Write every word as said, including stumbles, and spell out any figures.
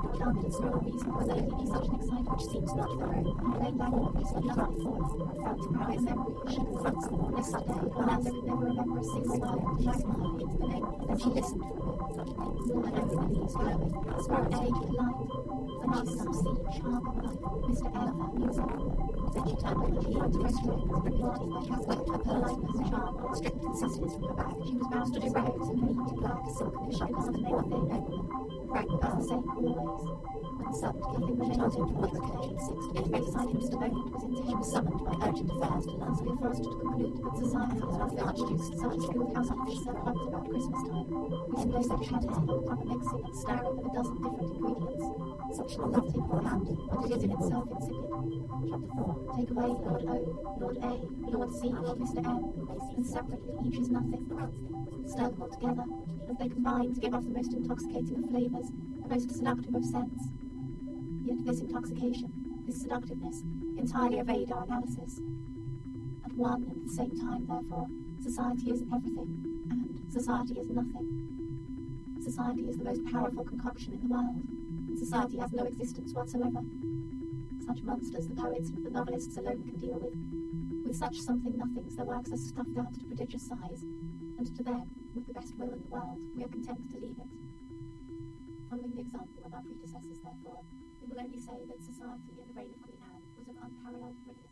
Counted and small reason was there be such an excitement which seems not thorough, and plain language is not enough for us. Felt to cry a memory, she confronts them on this Sunday, Orlando could never remember a single word. She smiled into the name, then she listened for a bit, and everybody is glowing. Spur A, light, the nice some sea, sharp and light, Mister Elephant music. Then she turned over the to restaurant, replied by Catherine, her politeness, charm, strict consistency from her back. She was bound to do roads and neat black silk commission on the name of their nobleman. Frank was the same always. When summoned, Catherine was told him to wait occasion six to get ready decided Mister Bowland was in. She was summoned by urgent affairs to Lansfield Forest to conclude that society was one of the archduke's such skilled house officer pumped about Christmas time. We had no such had his whole proper mixing and stirring of a dozen different ingredients. Such a lovely for hand, but it is in itself insipid. Chapter four. Take away Lord O, Lord A, Lord C, Mister M, and separately each is nothing. Stir them all together, as they combine to give off the most intoxicating of flavours, the most seductive of scents. Yet this intoxication, this seductiveness, entirely evade our analysis. At one and the same time, therefore, society is everything, and society is nothing. Society is the most powerful concoction in the world, and society has no existence whatsoever. Such monsters the poets and the novelists alone can deal with. With such something-nothings their works are stuffed out to prodigious size, and to them, with the best will in the world, we are content to leave it. Following the example of our predecessors, therefore, we will only say that society in the reign of Queen Anne was of unparalleled brilliance.